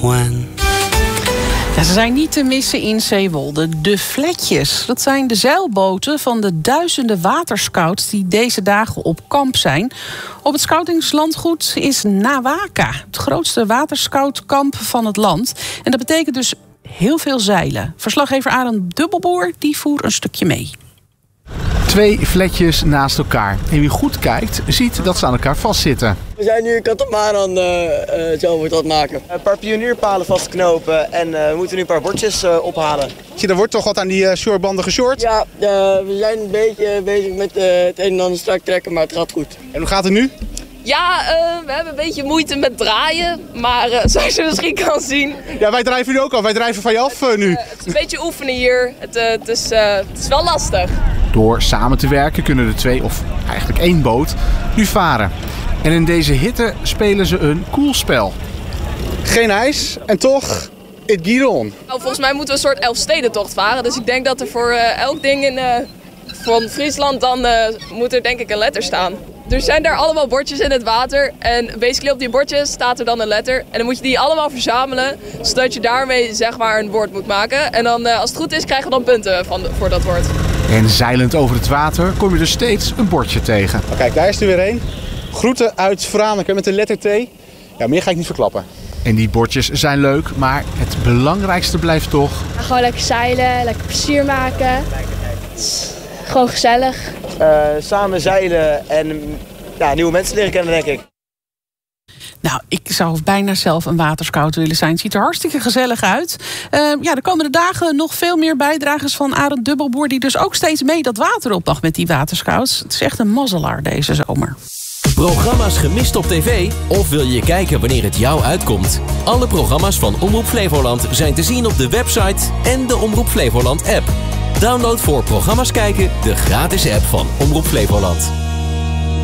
Juan. Ja, ze zijn niet te missen in Zeewolde. De Fletjes, dat zijn de zeilboten van de duizenden waterscouts die deze dagen op kamp zijn. Op het scoutingslandgoed is Nawaka, het grootste waterscoutkamp van het land. En dat betekent dus heel veel zeilen. Verslaggever Arend Dubbelboer die voer een stukje mee. 2 fletjes naast elkaar. En wie goed kijkt, ziet dat ze aan elkaar vastzitten. We zijn nu een katamaran zo wordt dat maken. Een paar pionierpalen vastknopen en we moeten nu een paar bordjes ophalen. Zie, er wordt toch wat aan die shortbanden geshort? Ja, we zijn een beetje bezig met het een en ander strak trekken, maar het gaat goed. En hoe gaat het nu? Ja, we hebben een beetje moeite met draaien, maar zoals je misschien kan zien... Ja, wij drijven nu ook al. Wij drijven van je af nu. Het is een beetje oefenen hier. Het is wel lastig. Door samen te werken kunnen de 2, of eigenlijk 1 boot, nu varen. En in deze hitte spelen ze een cool spel. Geen ijs en toch, it geht on. Nou, volgens mij moeten we een soort Elfstedentocht varen. Dus ik denk dat er voor elk ding van Friesland dan moet er denk ik een letter staan. Er zijn daar allemaal bordjes in het water en basically op die bordjes staat er dan een letter. En dan moet je die allemaal verzamelen, zodat je daarmee zeg maar een woord moet maken. En dan als het goed is krijgen we dan punten voor dat woord. En zeilend over het water kom je dus steeds een bordje tegen. Oh, kijk, daar is er weer een. Groeten uit Franeker met de letter T. Ja, meer ga ik niet verklappen. En die bordjes zijn leuk, maar het belangrijkste blijft toch... Gewoon lekker zeilen, lekker plezier maken. Het is gewoon gezellig. Samen zeilen en nieuwe mensen leren kennen, denk ik. Nou, ik zou bijna zelf een waterscout willen zijn. Het ziet er hartstikke gezellig uit. De komende dagen nog veel meer bijdragers van Arend Dubbelboer... die dus ook steeds mee dat water op mag met die waterscouts. Het is echt een mazzelaar deze zomer. Programma's gemist op tv? Of wil je kijken wanneer het jou uitkomt? Alle programma's van Omroep Flevoland zijn te zien op de website en de Omroep Flevoland app. Download voor programma's kijken de gratis app van Omroep Flevoland.